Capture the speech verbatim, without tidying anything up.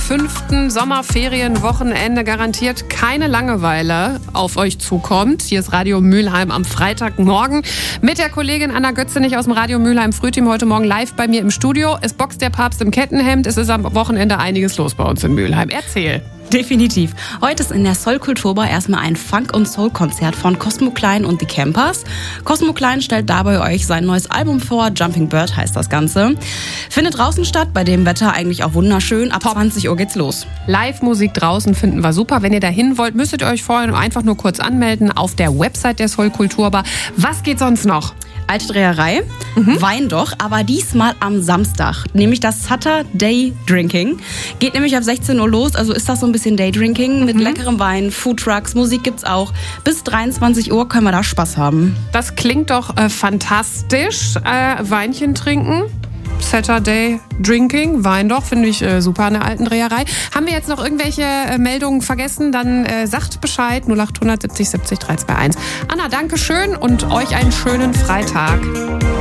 fünften Sommerferienwochenende garantiert keine Langeweile auf euch zukommt. Hier ist Radio Mülheim am Freitagmorgen mit der Kollegin Anna Götzenich aus dem Radio Mülheim Frühteam heute Morgen live bei mir im Studio. Es boxt der Papst im Kettenhemd. Es ist am Wochenende einiges los bei uns in Mülheim. Erzähl. Definitiv. Heute ist in der Soul-Kulturbar erstmal ein Funk- und Soul-Konzert von Cosmo Klein und die Campers. Cosmo Klein stellt dabei euch sein neues Album vor. Jumping Bird heißt das Ganze. Findet draußen statt, bei dem Wetter eigentlich auch wunderschön. Ab Top. zwanzig Uhr geht's los. Live-Musik draußen finden wir super. Wenn ihr da hin wollt, müsstet ihr euch vorher einfach nur kurz anmelden auf der Website der Soul-Kulturbar. Was geht sonst noch? Alte Dreherei, mhm. Wein doch, aber diesmal am Samstag, nämlich das Saturday Drinking. Geht nämlich ab sechzehn Uhr los, also ist das so ein bisschen Daydrinking mit mhm. leckerem Wein, Foodtrucks, Musik gibt's auch. Bis dreiundzwanzig Uhr können wir da Spaß haben. Das klingt doch äh, fantastisch. Äh, Weinchen trinken. Saturday Drinking, Wein doch, finde ich äh, super an der alten Dreherei. Haben wir jetzt noch irgendwelche äh, Meldungen vergessen, dann äh, sagt Bescheid null acht hundert siebzig siebzig drei zwei eins. Anna, danke schön und euch einen schönen Freitag.